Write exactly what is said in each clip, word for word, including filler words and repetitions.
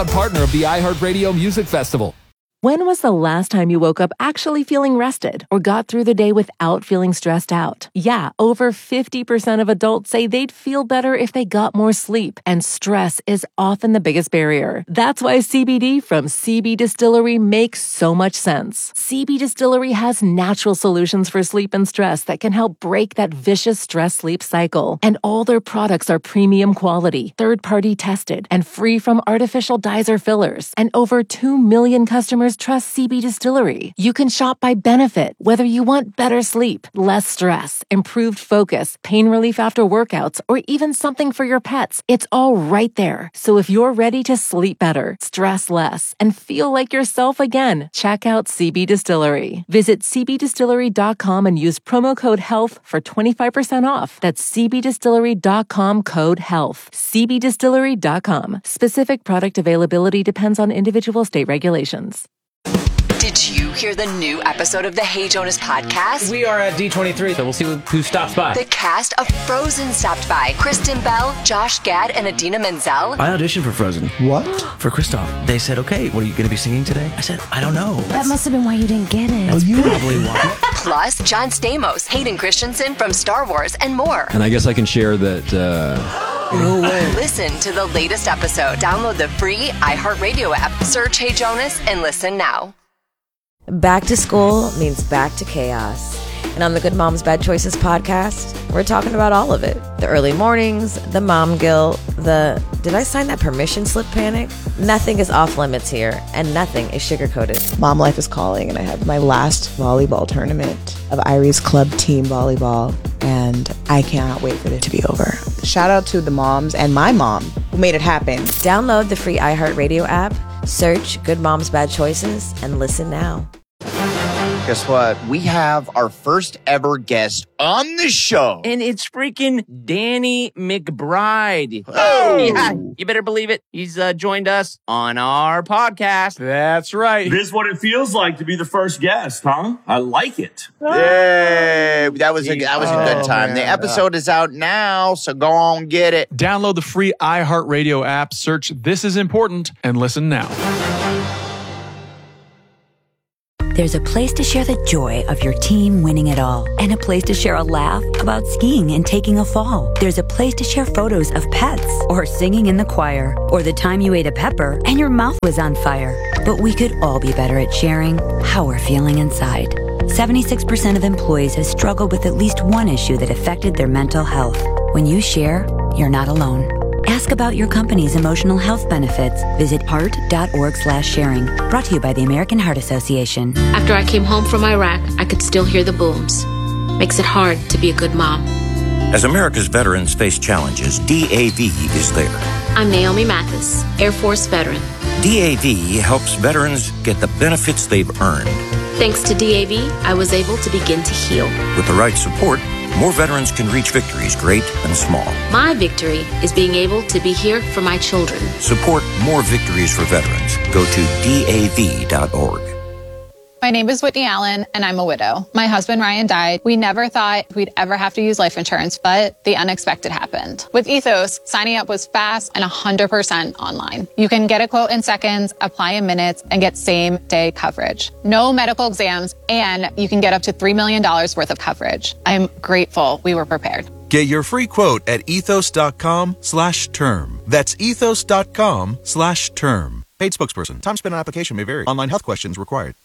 proud partner of the iHeartRadio Music Festival. When was the last time you woke up actually feeling rested or got through the day without feeling stressed out? Yeah, over fifty percent of adults say they'd feel better if they got more sleep, and stress is often the biggest barrier. That's why C B D from C B Distillery makes so much sense. C B Distillery has natural solutions for sleep and stress that can help break that vicious stress-sleep cycle. And all their products are premium quality, third-party tested, and free from artificial dyes or fillers. And over two million customers trust C B Distillery. You can shop by benefit, whether you want better sleep, less stress, improved focus, pain relief after workouts, or even something for your pets. It's all right there. So if you're ready to sleep better, stress less, and feel like yourself again, check out C B Distillery. Visit c b distillery dot com and use promo code HEALTH for twenty-five percent off. That's c b distillery dot com code HEALTH. c b distillery dot com. Specific product availability depends on individual state regulations. Did you hear the new episode of the Hey Jonas podcast? We are at D twenty-three, so we'll see who stops by. The cast of Frozen stopped by. Kristen Bell, Josh Gad, and Adina Menzel. I auditioned for Frozen. What? For Kristoff. They said, okay, what are you going to be singing today? I said, I don't know. That must have been why you didn't get it. That's oh, probably why. Plus, John Stamos, Hayden Christensen from Star Wars, and more. And I guess I can share that... Uh... No way. Listen to the latest episode. Download the free iHeartRadio app. Search Hey Jonas and listen now. Back to school means back to chaos. And on the Good Moms Bad Choices podcast, we're talking about all of it. The early mornings, the mom guilt, the did I sign that permission slip panic? Nothing is off limits here, and nothing is sugar-coated. Mom life is calling, and I have my last volleyball tournament of Irie's club team volleyball, and I cannot wait for it to be over. Shout out to the moms and my mom who made it happen. Download the free iHeartRadio app, search Good Moms Bad Choices, and listen now. Guess what? We have our first ever guest on the show. And it's freaking Danny McBride. Oh! Yeah, you better believe it. He's uh, joined us on our podcast. That's right. This is what it feels like to be the first guest, huh? I like it. Yay! That was a, that was a good Oh, time. man. The episode is out now, so go on get it. Download the free iHeartRadio app, search This Is Important, and listen now. There's a place to share the joy of your team winning it all, and a place to share a laugh about skiing and taking a fall. There's a place to share photos of pets, or singing in the choir, or the time you ate a pepper and your mouth was on fire. But we could all be better at sharing how we're feeling inside. seventy-six percent of employees have struggled with at least one issue that affected their mental health. When you share, you're not alone. Ask about your company's emotional health benefits. Visit heart.org slash sharing. Brought to you by the American Heart Association. After I came home from Iraq, I could still hear the booms. Makes it hard to be a good mom. As America's veterans face challenges, D A V is there. I'm Naomi Mathis, Air Force veteran. D A V helps veterans get the benefits they've earned. Thanks to D A V, I was able to begin to heal. With the right support, more veterans can reach victories, great and small. My victory is being able to be here for my children. Support more victories for veterans. Go to D A V dot org. My name is Whitney Allen, and I'm a widow. My husband, Ryan, died. We never thought we'd ever have to use life insurance, but the unexpected happened. With Ethos, signing up was fast and one hundred percent online. You can get a quote in seconds, apply in minutes, and get same-day coverage. No medical exams, and you can get up to three million dollars worth of coverage. I'm grateful we were prepared. Get your free quote at ethos.com slash term. That's ethos.com slash term. Paid spokesperson. Time spent on application may vary. Online health questions required.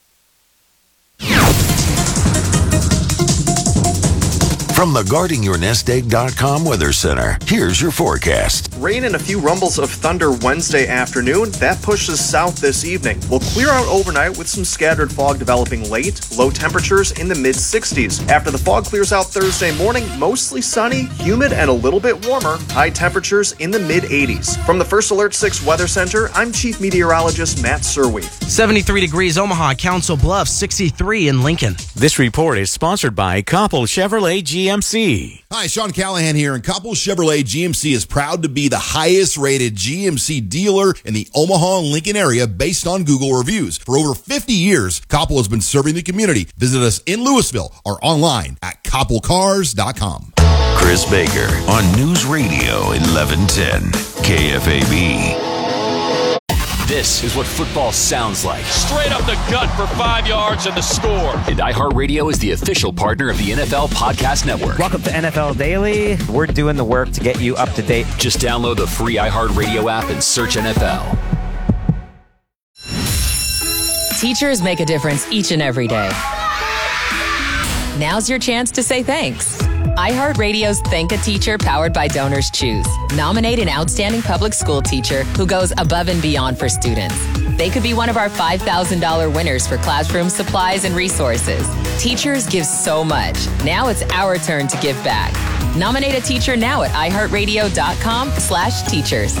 From the guarding your nest egg dot com Weather Center, here's your forecast. Rain and a few rumbles of thunder Wednesday afternoon. That pushes south this evening. Will clear out overnight with some scattered fog developing late. Low temperatures in the mid sixties. After the fog clears out Thursday morning, mostly sunny, humid, and a little bit warmer. High temperatures in the mid eighties. From the First Alert six Weather Center, I'm Chief Meteorologist Matt Serweath. seventy-three degrees Omaha, Council Bluffs, sixty-three in Lincoln. This report is sponsored by Koppel Chevrolet G M C. Hi, Sean Callahan here, and Koppel Chevrolet G M C is proud to be the highest rated G M C dealer in the Omaha and Lincoln area based on Google reviews. For over fifty years, Koppel has been serving the community. Visit us in Louisville or online at koppel cars dot com. Chris Baker on News Radio eleven ten K F A B. This is what football sounds like. Straight up the gut for five yards and the score. And iHeartRadio is the official partner of the N F L Podcast Network. Welcome to N F L Daily. We're doing the work to get you up to date. Just download the free iHeartRadio app and search N F L. Teachers make a difference each and every day. Now's your chance to say thanks. iHeartRadio's Thank a Teacher, powered by Donors Choose. Nominate an outstanding public school teacher who goes above and beyond for students. They could be one of our five thousand dollars winners for classroom supplies and resources. Teachers give so much. Now it's our turn to give back. Nominate a teacher now at iHeartRadio.com slash teachers.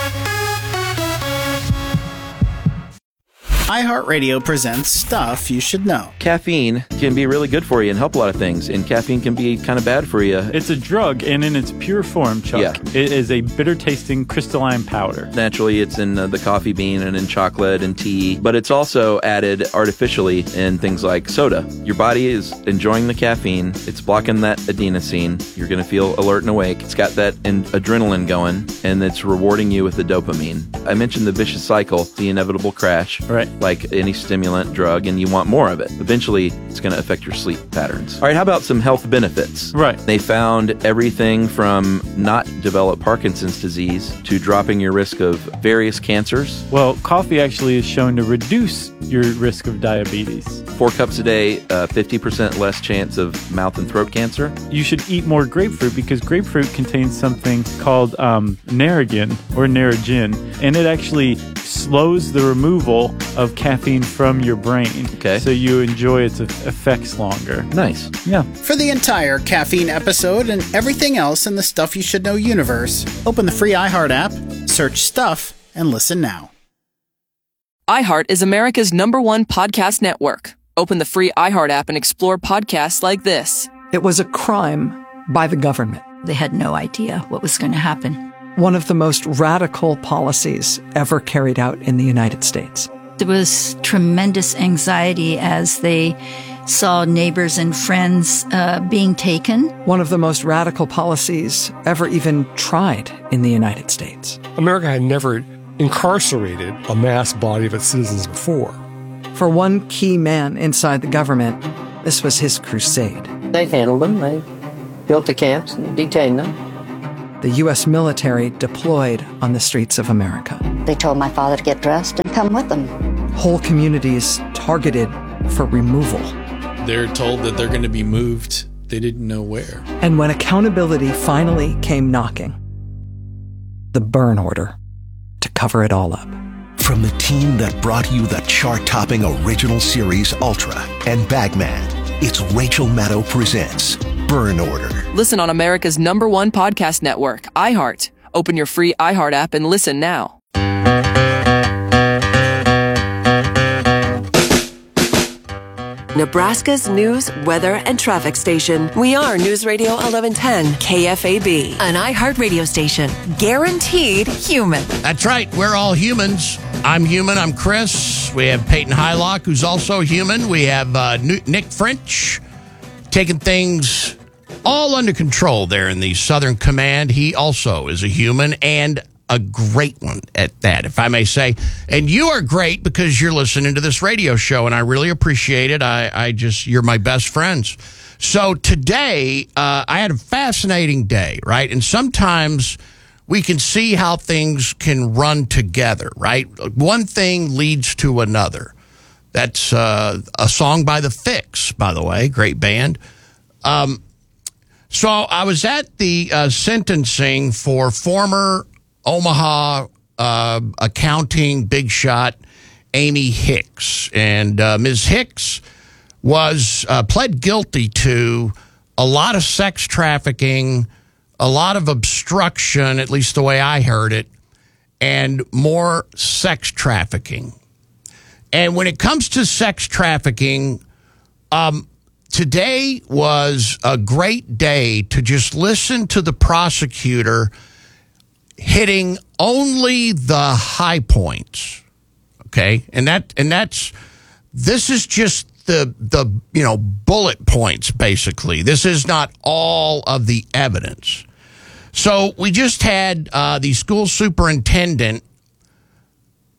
iHeartRadio presents Stuff You Should Know. Caffeine can be really good for you and help a lot of things, and caffeine can be kind of bad for you. It's a drug, and in its pure form, Chuck, yeah. It is a bitter-tasting crystalline powder. Naturally, it's in uh, the coffee bean and in chocolate and tea, but it's also added artificially in things like soda. Your body is enjoying the caffeine. It's blocking that adenosine. You're going to feel alert and awake. It's got that in- adrenaline going, and it's rewarding you with the dopamine. I mentioned the vicious cycle, the inevitable crash. Right. Like any stimulant drug, and you want more of it. Eventually, it's going to affect your sleep patterns. All right, how about some health benefits? Right. They found everything from not develop Parkinson's disease to dropping your risk of various cancers. Well, coffee actually is shown to reduce your risk of diabetes. Four cups a day, uh, fifty percent less chance of mouth and throat cancer. You should eat more grapefruit because grapefruit contains something called um, Narragin or Narragin, and it actually slows the removal of caffeine from your brain. Okay. So you enjoy its effects longer. Nice. Yeah. For the entire caffeine episode and everything else in the Stuff You Should Know universe, open the free iHeart app, search Stuff, and listen now. iHeart is America's number one podcast network. Open the free iHeart app and explore podcasts like this. It was a crime by the government. They had no idea what was going to happen. One of the most radical policies ever carried out in the United States. There was tremendous anxiety as they saw neighbors and friends uh, being taken. One of the most radical policies ever even tried in the United States. America had never incarcerated a mass body of its citizens before. For one key man inside the government, this was his crusade. They handled them. They built the camps and detained them. The U S military deployed on the streets of America. They told my father to get dressed and come with them. Whole communities targeted for removal. They're told that they're going to be moved. They didn't know where. And when accountability finally came knocking, the burn order to cover it all up. From the team that brought you the chart-topping original series Ultra and Bagman, it's Rachel Maddow presents Burn Order. Listen on America's number one podcast network, iHeart. Open your free iHeart app and listen now. Nebraska's news, weather, and traffic station. We are News Radio eleven ten K F A B, an iHeart radio station. Guaranteed human. That's right. We're all humans. I'm human. I'm Chris. We have Peyton Hylock, who's also human. We have uh, Nick French taking things all under control there in the Southern Command. He also is a human and a great one at that, if I may say. And you are great because you're listening to this radio show, and I really appreciate it. I, I just, you're my best friends. So today, uh, I had a fascinating day, right? And sometimes we can see how things can run together, right? One thing leads to another. That's uh, a song by The Fix, by the way, great band. Um, so I was at the uh, sentencing for former Omaha uh, accounting big shot Amy Hicks. And uh, Miz Hicks was uh, pled guilty to a lot of sex trafficking, a lot of obstruction, at least the way I heard it, and more sex trafficking. And when it comes to sex trafficking, um, today was a great day to just listen to the prosecutor hitting only the high points, okay? And that and that's this is just the the you know bullet points basically. This is not all of the evidence. So we just had uh, the school superintendent try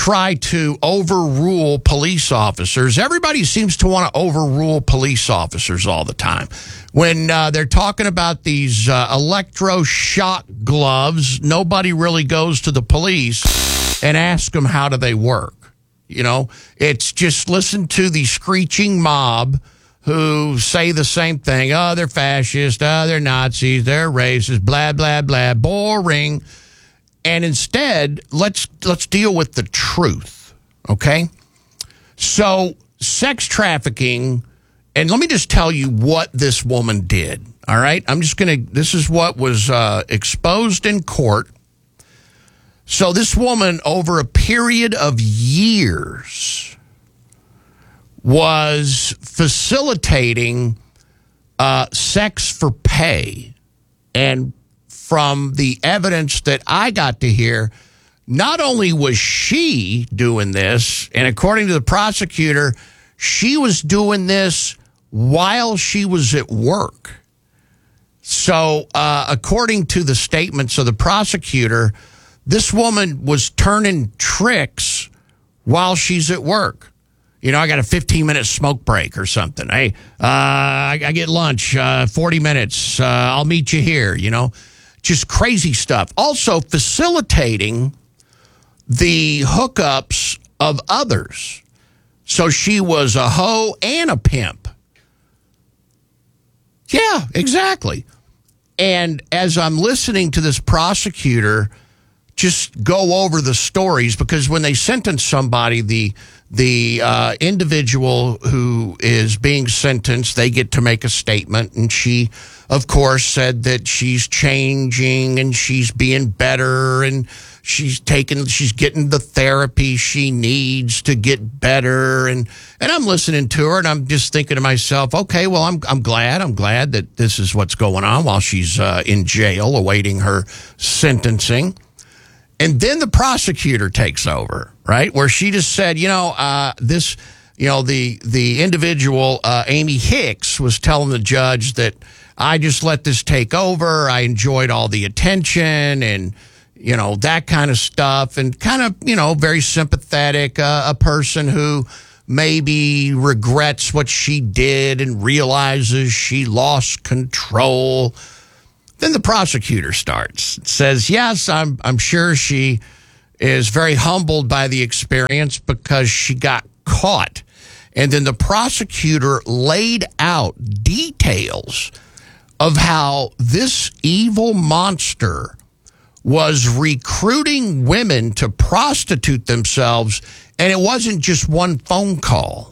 try to overrule police officers. Everybody seems to want to overrule police officers all the time. When uh, they're talking about these uh, electroshock gloves, nobody really goes to the police and asks them how do they work. You know, it's just listen to the screeching mob who say the same thing. Oh, they're fascist. Oh, they're Nazis. They're racist. Blah, blah, blah. Boring. And instead, let's let's deal with the truth, okay? So, sex trafficking, and let me just tell you what this woman did, all right? I'm just going to, this is what was uh, exposed in court. So, this woman, over a period of years, was facilitating uh, sex for pay. And from the evidence that I got to hear, not only was she doing this, and according to the prosecutor, she was doing this while she was at work. So, uh, according to the statements of the prosecutor, this woman was turning tricks while she's at work. You know, I got a fifteen-minute smoke break or something. Hey, uh, I, I get lunch, uh, forty minutes. Uh, I'll meet you here, you know. Just crazy stuff. Also facilitating the hookups of others. So she was a hoe and a pimp. Yeah, exactly. And as I'm listening to this prosecutor just go over the stories, because when they sentence somebody, the the uh, individual who is being sentenced, they get to make a statement. And she, of course, said that she's changing and she's being better and she's taking, she's getting the therapy she needs to get better. And, and I'm listening to her and I'm just thinking to myself, okay, well, I'm, I'm glad, I'm glad that this is what's going on while she's uh, in jail awaiting her sentencing. And then the prosecutor takes over, right? Where she just said, you know, uh, this, you know, the the individual, uh, Amy Hicks, was telling the judge that I just let this take over. I enjoyed all the attention and, you know, that kind of stuff. And kind of, you know, very sympathetic, uh, a person who maybe regrets what she did and realizes she lost control. Then the prosecutor starts, says, yes, I'm I'm sure she is very humbled by the experience because she got caught. And then the prosecutor laid out details of how this evil monster was recruiting women to prostitute themselves. And it wasn't just one phone call.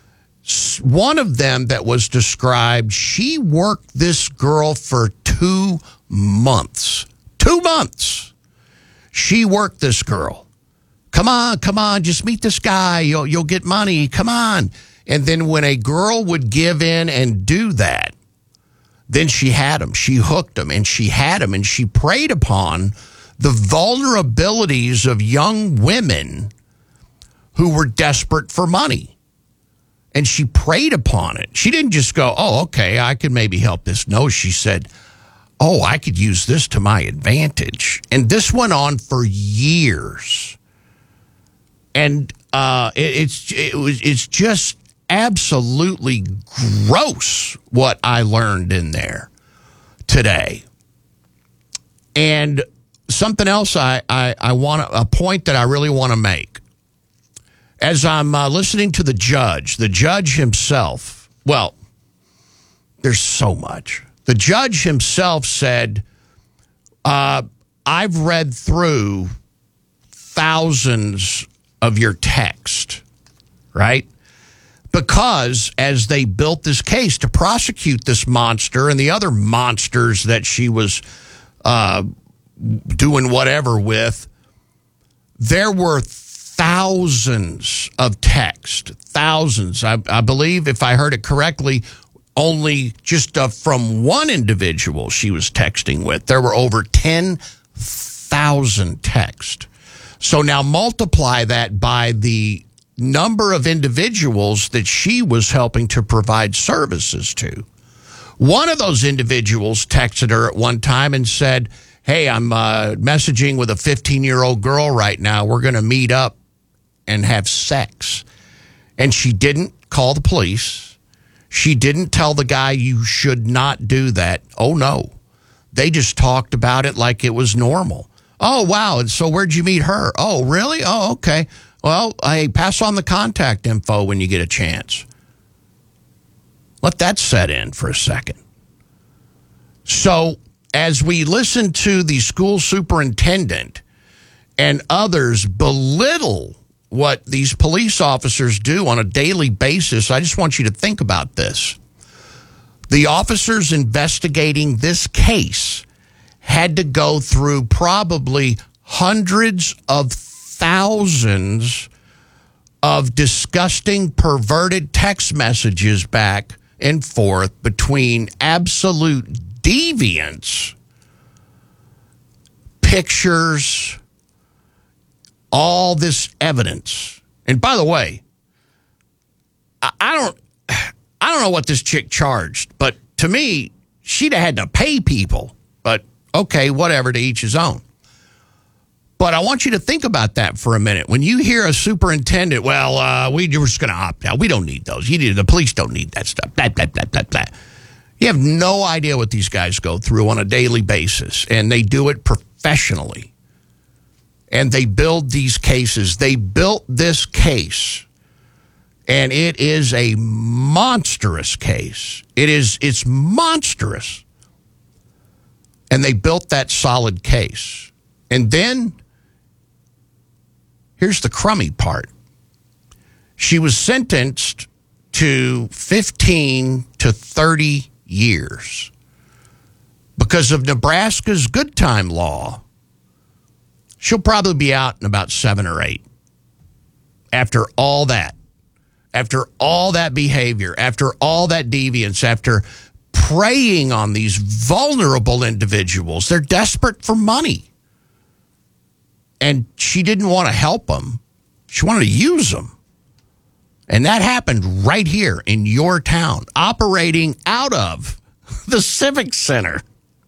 One of them that was described, she worked this girl for two months. Two months. She worked this girl. Come on, come on, just meet this guy. You'll, you'll get money. Come on. And then when a girl would give in and do that, then she had him. She hooked him and she had him and she preyed upon the vulnerabilities of young women who were desperate for money. And she preyed upon it. She didn't just go, oh, okay, I could maybe help this. No, she said, oh, I could use this to my advantage. And this went on for years. And uh, it, it's it was it's just absolutely gross what I learned in there today. And something else I, I, I want a point that I really want to make. As I'm uh, listening to the judge, the judge himself, well, there's so much. The judge himself said, uh, I've read through thousands of your text, right? Because as they built this case to prosecute this monster and the other monsters that she was uh, doing whatever with, there were thousands of text, thousands. I, I believe, if I heard it correctly, only just uh, from one individual she was texting with, there were over ten thousand texts. So now multiply that by the number of individuals that she was helping to provide services to. One of those individuals texted her at one time and said, hey, I'm uh, messaging with a fifteen-year-old girl right now. We're going to meet up and have sex. And she didn't call the police. She didn't tell the guy you should not do that. Oh, no. They just talked about it like it was normal. Oh, wow. And so where'd you meet her? Oh, really? Oh, okay. Well, hey, pass on the contact info when you get a chance. Let that set in for a second. So as we listen to the school superintendent and others belittle what these police officers do on a daily basis, I just want you to think about this. The officers investigating this case had to go through probably hundreds of thousands of disgusting, perverted text messages back and forth between absolute deviants, pictures, all this evidence. And by the way, I, I don't I don't know what this chick charged, but to me, she'd have had to pay people. But okay, whatever, to each his own. But I want you to think about that for a minute. When you hear a superintendent, well, uh, we, we're just going to opt out. We don't need those. You need, the police don't need that stuff. Blah, blah, blah, blah, blah. You have no idea what these guys go through on a daily basis, and they do it professionally. And they build these cases. They built this case, and it is a monstrous case. It is, it's monstrous. And they built that solid case. And then, here's the crummy part. She was sentenced to fifteen to thirty years because of Nebraska's good time law. She'll probably be out in about seven or eight. After all that, after all that behavior, after all that deviance, after preying on these vulnerable individuals, they're desperate for money. And she didn't want to help them. She wanted to use them. And that happened right here in your town, operating out of the Civic Center.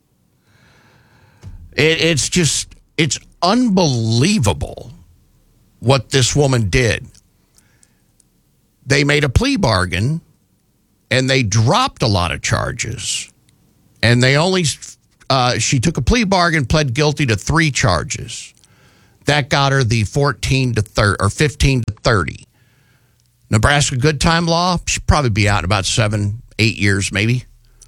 It, it's just, it's unbelievable what this woman did. They made a plea bargain, and they dropped a lot of charges. And they only, uh, she took a plea bargain, pled guilty to three charges. That got her the fourteen to thirty or fifteen to thirty. Nebraska good time law, she'd probably be out in about seven, eight years maybe.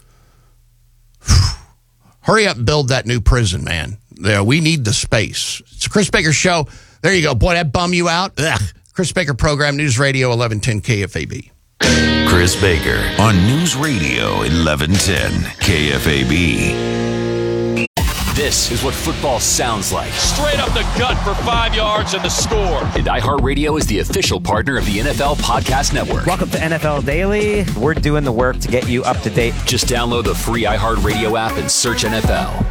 Hurry up and build that new prison, man. Yeah, we need the space. It's a Chris Baker Show. There you go. Boy, that bum you out. Ugh. Chris Baker Program, News Radio eleven ten K F A B. Chris Baker on News Radio eleven ten K F A B. This is what football sounds like. Straight up the gut for five yards and the score. And iHeartRadio is the official partner of the N F L Podcast Network. Welcome to N F L Daily. We're doing the work to get you up to date. Just download the free iHeartRadio app and search N F L.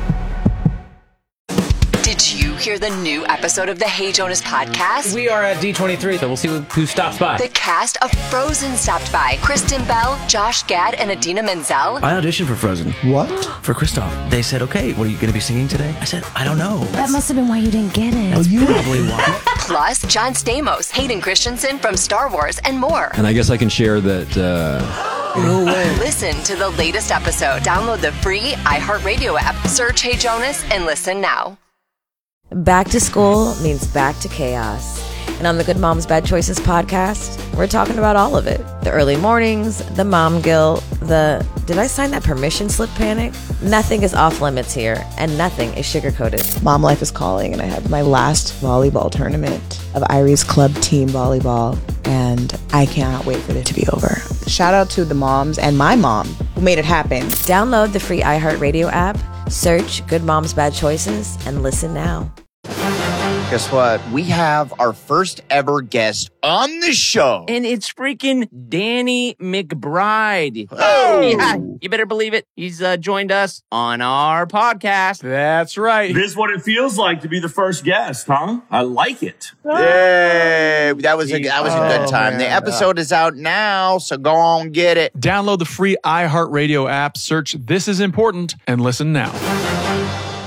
Did you hear the new episode of the Hey Jonas podcast? We are at D twenty-three, so we'll see who, who stops by. The cast of Frozen stopped by. Kristen Bell, Josh Gad, and Adina Menzel. I auditioned for Frozen. What? For Kristoff. They said, okay, what are you going to be singing today? I said, I don't know. That must have been why you didn't get it. That's oh, you probably why. Plus, John Stamos, Hayden Christensen from Star Wars, and more. And I guess I can share that... Uh... No way. Listen to the latest episode. Download the free iHeartRadio app. Search Hey Jonas and listen now. Back to school means back to chaos. And on the Good Moms Bad Choices podcast, we're talking about all of it. The early mornings, the mom guilt, the did I sign that permission slip panic? Nothing is off limits here, and nothing is sugar-coated. Mom life is calling, and I have my last volleyball tournament of Irie's club team volleyball, and I cannot wait for it to be over. Shout out to the moms and my mom who made it happen. Download the free iHeartRadio app, search Good Moms Bad Choices, and listen now. Guess what? We have our first ever guest on the show. And it's freaking Danny McBride. Oh! Yeah, you better believe it. He's uh, joined us on our podcast. That's right. This is what it feels like to be the first guest, huh? I like it. Yay! That was a, that was a good time. Oh, man. The episode is out now, so go on get it. Download the free iHeartRadio app, search This Is Important, and listen now.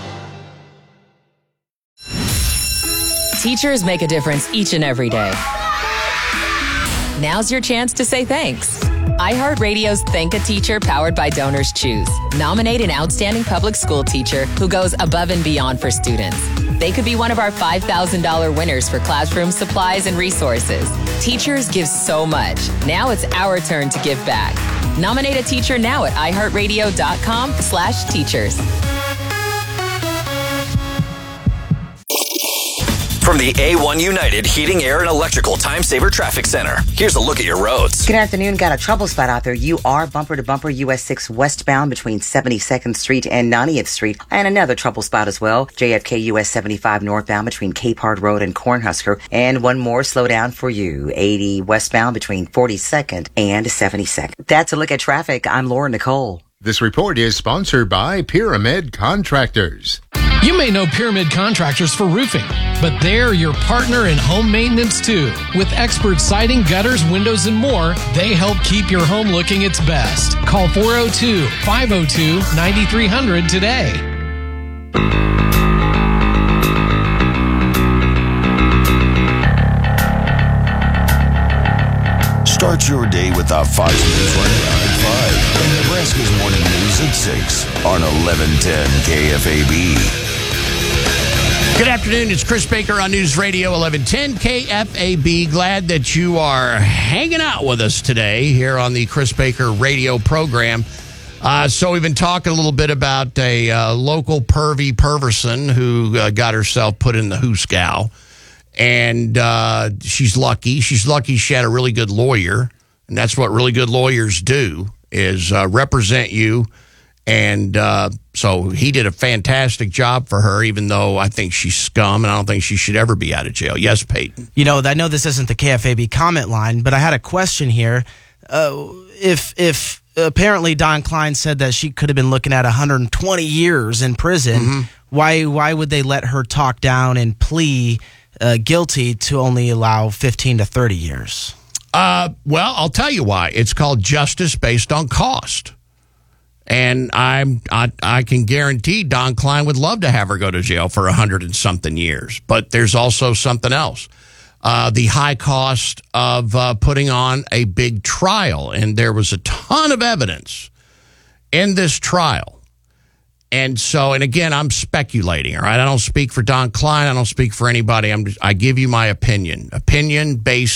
Teachers make a difference each and every day. Now's your chance to say thanks. iHeartRadio's Thank a Teacher powered by Donors Choose. Nominate an outstanding public school teacher who goes above and beyond for students. They could be one of our five thousand dollars winners for classroom supplies and resources. Teachers give so much. Now it's our turn to give back. Nominate a teacher now at iHeartRadio.com slash teachers. From the A one United Heating, Air, and Electrical Time Saver Traffic Center, here's a look at your roads. Good afternoon. Got a trouble spot out there. You are bumper to bumper U S six westbound between seventy-second Street and ninetieth Street. And another trouble spot as well. J F K U S seventy-five northbound between Capehart Road and Cornhusker. And one more slowdown for you. eighty westbound between forty-second and seventy-second. That's a look at traffic. I'm Laura Nicole. This report is sponsored by Pyramid Contractors. You may know Pyramid Contractors for roofing, but they're your partner in home maintenance too. With expert siding, gutters, windows, and more, they help keep your home looking its best. Call four oh two, five oh two, nine three hundred today. Start your day with the Fox News Rundown at five and Nebraska's Morning News at six on eleven ten K F A B. Good afternoon. It's Chris Baker on News Radio eleven ten K F A B. Glad that you are hanging out with us today here on the Chris Baker radio program. Uh, so we've been talking a little bit about a uh, local pervy perverson who uh, got herself put in the hoosgow. And uh, she's lucky. She's lucky she had a really good lawyer. And that's what really good lawyers do, is uh, represent you. And uh, so he did a fantastic job for her, even though I think she's scum, and I don't think she should ever be out of jail. Yes, Peyton? You know, I know this isn't the K F A B comment line, but I had a question here. Uh, if if apparently Don Klein said that she could have been looking at one hundred twenty years in prison, mm-hmm. why why would they let her talk down and plea uh, guilty to only allow fifteen to thirty years? Uh, well, I'll tell you why. It's called justice based on cost. And I'm, I, I can guarantee Don Klein would love to have her go to jail for a hundred and something years. But there's also something else. Uh, the high cost of uh, putting on a big trial. And there was a ton of evidence in this trial. And so, and again, I'm speculating, all right? I don't speak for Don Klein. I don't speak for anybody. I'm just, I give you my opinion. Opinion based